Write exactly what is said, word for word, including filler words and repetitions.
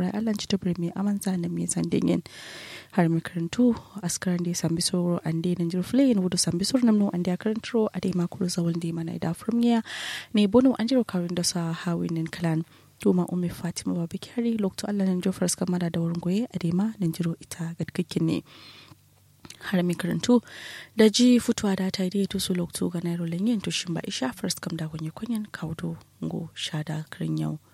rai Allah ci tabri me amanza na me sandingen har mi karantu askaran de sambi soro ande nan jir flein wudu sambi soro namno ande karantro ade makuru zawal de mana da frumya ne bono anjiro karin da sa hawinin clan tuma ummi Fatima Babakari lokto Allah nan jo farska mada da wurin goye ade ma nan jiro ita gadkakin ne har mi karantu da ji futuwa da ta yi to su lokto ga nairo lenyen to shin ba isha first kam da gonye kunyan kaudo ngo shada kirin yau